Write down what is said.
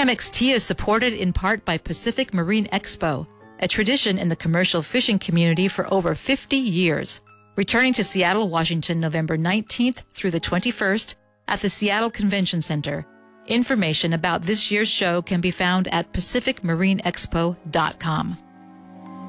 PMXT is supported in part by Pacific Marine Expo, a tradition in the commercial fishing community for over 50 years. Returning to Seattle, Washington, November 19th through the 21st at the Seattle Convention Center. Information about this year's show can be found at pacificmarineexpo.com.